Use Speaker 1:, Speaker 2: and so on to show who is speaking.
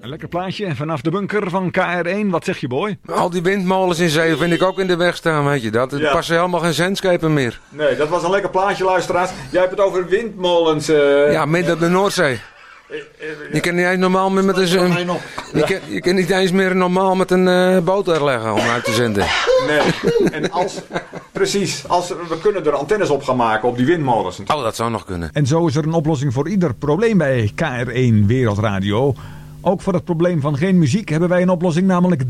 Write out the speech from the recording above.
Speaker 1: Een lekker plaatje vanaf de bunker van KR1. Wat zeg je, boy?
Speaker 2: Al die windmolens in zee vind ik ook in de weg staan, weet je dat. Er passen helemaal geen zandschepen meer.
Speaker 1: Nee, dat was een lekker plaatje, luisteraars. Jij hebt het over windmolens.
Speaker 2: Ja, midden op de Noordzee. Je kan niet eens normaal meer met een... Je kan niet eens meer normaal met een boot leggen om uit te zenden.
Speaker 1: Nee, en precies, we kunnen er antennes op gaan maken op die windmolens.
Speaker 2: Oh, dat zou nog kunnen.
Speaker 1: En zo is er een oplossing voor ieder probleem bij KR1 Wereldradio. Ook voor het probleem van geen muziek hebben wij een oplossing, namelijk